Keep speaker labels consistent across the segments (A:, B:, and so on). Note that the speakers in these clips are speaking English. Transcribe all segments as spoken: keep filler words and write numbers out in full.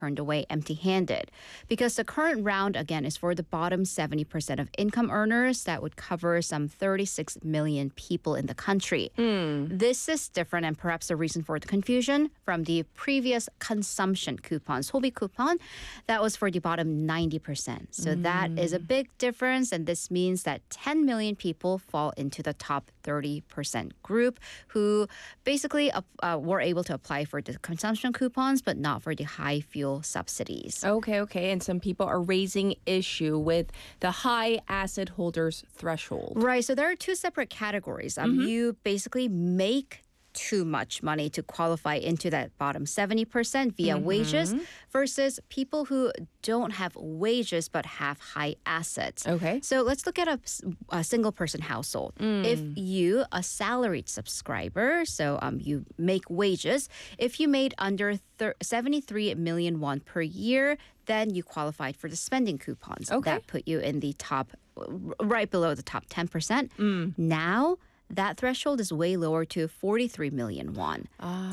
A: turned away empty-handed because the current round again is for the bottom seventy percent of income earners that would cover some thirty-six million people in the country.
B: Mm.
A: This is different and perhaps the reason for the confusion from the previous consumption coupons, 소비 coupon, that was for the bottom ninety percent. So mm. that is a big difference, and this means that ten million people fall into the top thirty percent group who basically uh, uh, were able to apply for the consumption coupons but not for the high fuel subsidies.
B: Okay, okay. And some people are raising issue with the high asset holders threshold.
A: Right. So there are two separate categories. Um,
B: Mm-hmm.
A: You basically make too much money to qualify into that bottom seventy percent via
B: Mm-hmm.
A: wages versus people who don't have wages but have high assets.
B: Okay.
A: So let's look at a, a single person household.
B: Mm.
A: If you, a salaried subscriber, so um, you make wages, if you made under thir- seventy-three million won per year, then you qualified for the spending coupons.
B: Okay.
A: That put you in the top, right below the top ten percent.
B: Mm.
A: Now, that threshold is way lower to forty-three million won.
B: Ah.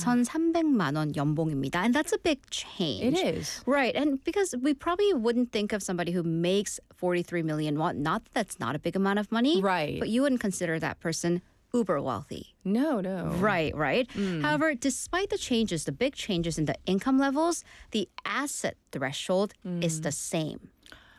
A: 사천삼백만 원 연봉입니다. And that's a big change.
B: It is.
A: Right. And because we probably wouldn't think of somebody who makes forty-three million won, not that that's not a big amount of money.
B: Right.
A: But you wouldn't consider that person uber wealthy.
B: No, no.
A: Right, right. However, despite the changes, the big changes in the income levels, the asset threshold is the same.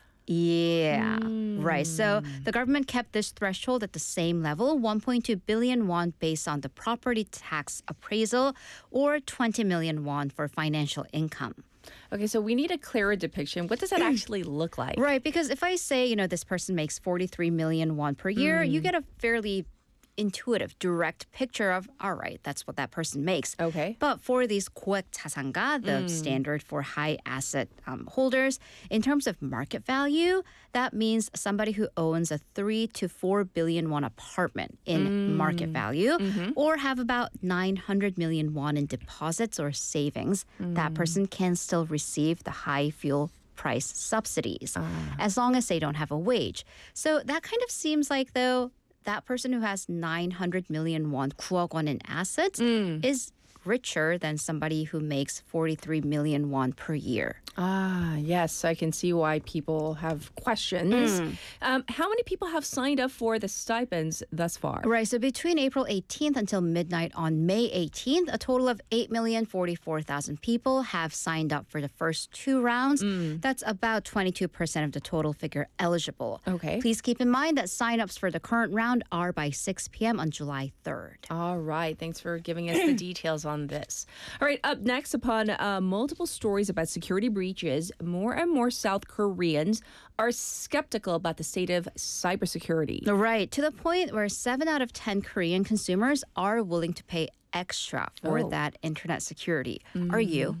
A: Yeah, right. So the government kept this threshold at the same level, one point two billion won based on the property tax appraisal or twenty million won for financial income.
B: Okay, so we need a clearer depiction. What does that actually look like?
A: Right, because if I say, you know, this person makes forty-three million won per year, you get a fairly intuitive, direct picture of, all right, that's what that person makes.
B: Okay.
A: But for these 고액 자산가, the standard for high asset um, holders, in terms of market value, that means somebody who owns a three to four billion won apartment in
B: Mm.
A: market value,
B: Mm-hmm.
A: or have about nine hundred million won in deposits or savings.
B: Mm.
A: That person can still receive the high fuel price subsidies
B: Ah.
A: as long as they don't have a wage. So that kind of seems like, though, that person who has nine hundred million won, 구억 won in assets,
B: Mm.
A: is richer than somebody who makes forty-three million won per year.
B: Ah, yes, I can see why people have questions. Um, how many people have signed up for the stipends thus far?
A: Right, so between April eighteenth until midnight on May eighteenth, a total of eight million forty-four thousand people have signed up for the first two rounds. That's about twenty-two percent of the total figure eligible.
B: Okay.
A: Please keep in mind that signups for the current round are by six p.m. on July third.
B: All right. Thanks for giving us the details on this. All right. Up next, upon uh, multiple stories about security breaches, more and more South Koreans are skeptical about the state of cybersecurity.
A: Right, to the point where seven out of ten Korean consumers are willing to pay extra for
B: Oh.
A: that internet security. Are you?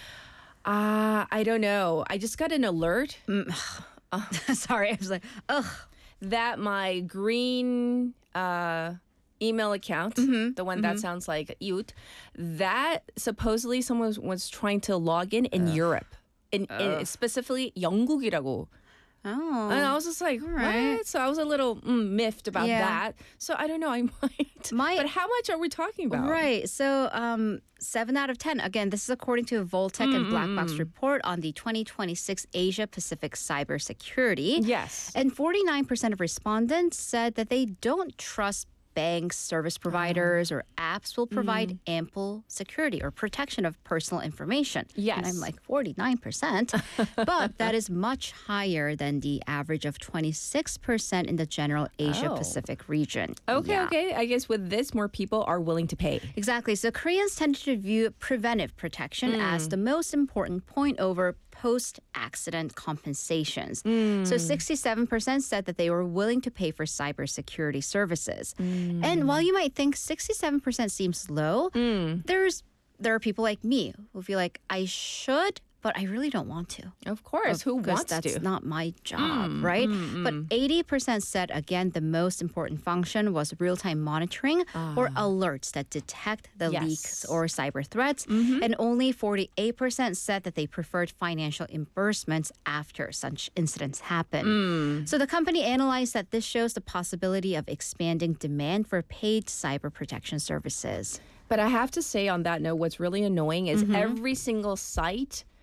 B: Ah, I don't know. I just got an alert
A: Sorry, I was like, ugh.
B: that my green uh, email account, the one that sounds like Yut, that supposedly someone was, was trying to log in in Europe. In, in specifically 영국이라고.
A: Oh.
B: And I was just like,
A: right.
B: what? So I was a little mm, miffed about
A: Yeah.
B: that. So I don't know. I might.
A: My-
B: but how much are we talking about?
A: Right. So, um, seven out of ten. Again, this is according to a Voltec and Black Box report on the twenty twenty-six Asia Pacific cybersecurity.
B: Yes.
A: And forty-nine percent of respondents said that they don't trust banks, service providers, or apps will provide ample security or protection of personal information.
B: Yes.
A: And I'm like, forty-nine percent. But that is much higher than the average of twenty-six percent in the general Asia
B: Oh.
A: Pacific region.
B: Okay,
A: Yeah.
B: okay. I guess with this, more people are willing to pay.
A: Exactly. So Koreans tend to view preventive protection as the most important point over post-accident compensations. So sixty-seven percent said that they were willing to pay for cybersecurity services. And while you might think sixty-seven percent seems low, there's there are people like me who feel like I should, but I really don't want to.
B: Of course. Who
A: Because
B: wants
A: that's
B: to?
A: not my job, right? But eighty percent said, again, the most important function was real-time monitoring or alerts that detect the
B: Yes.
A: leaks or cyber threats. And only forty-eight percent said that they preferred financial reimbursements after such incidents happen. So the company analyzed that this shows the possibility of expanding demand for paid cyber protection services.
B: But I have to say on that note, what's really annoying is every single site